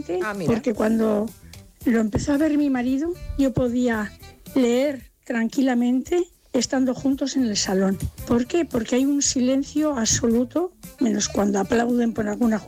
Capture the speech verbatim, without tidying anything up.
importante, Ah, mira. porque cuando lo empezó a ver mi marido, yo podía leer tranquilamente estando juntos en el salón. ¿Por qué? Porque hay un silencio absoluto, menos cuando aplauden por alguna